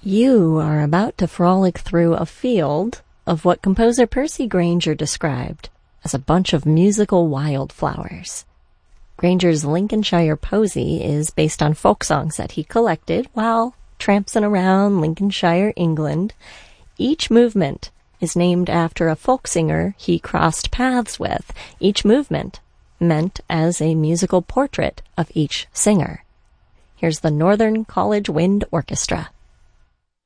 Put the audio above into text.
You are about to frolic through a field of what composer Percy Grainger described as a bunch of musical wildflowers. Grainger's Lincolnshire Posy is based on folk songs that he collected while tramping around Lincolnshire, England. Each movement is named after a folk singer he crossed paths with, each movement meant as a musical portrait of each singer. Here's the Northern College Wind Orchestra.